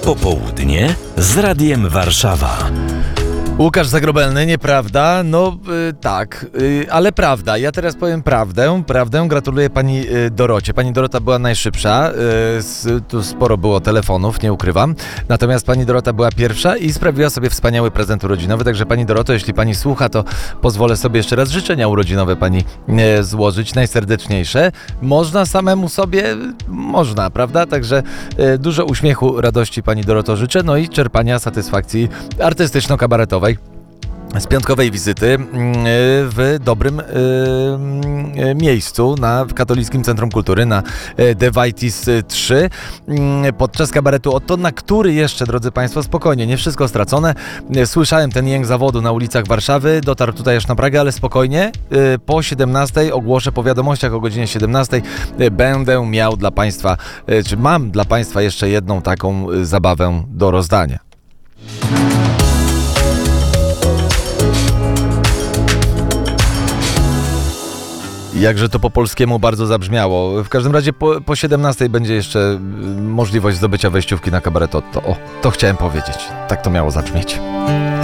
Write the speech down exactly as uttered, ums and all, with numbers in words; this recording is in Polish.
Popołudnie z Radiem Warszawa. Łukasz Zagrobelny, nieprawda? No y, tak, y, ale prawda. Ja teraz powiem prawdę. Prawdę. Gratuluję pani y, Dorocie. Pani Dorota była najszybsza. Y, s, tu sporo było telefonów, nie ukrywam. Natomiast pani Dorota była pierwsza i sprawiła sobie wspaniały prezent urodzinowy. Także pani Doroto, jeśli pani słucha, to pozwolę sobie jeszcze raz życzenia urodzinowe pani y, złożyć. Najserdeczniejsze. Można samemu sobie? Można, prawda? Także y, dużo uśmiechu, radości pani Doroto życzę. No i czerpania satysfakcji artystyczno-kabaretowej z piątkowej wizyty w dobrym y, miejscu na w Katolickim Centrum Kultury na De Vitis trzy podczas kabaretu Otto, na który jeszcze, drodzy Państwo, spokojnie, nie wszystko stracone. Słyszałem ten jęk zawodu na ulicach Warszawy, dotarł tutaj aż na Pragę, ale spokojnie, y, po siedemnastej ogłoszę po wiadomościach o godzinie siedemnastej y, będę miał dla Państwa, y, czy mam dla Państwa jeszcze jedną taką y, zabawę do rozdania. Jakże to po polskiemu bardzo zabrzmiało. W każdym razie po, po siedemnastej będzie jeszcze możliwość zdobycia wejściówki na kabaret Otto. O, to chciałem powiedzieć. Tak to miało zabrzmieć.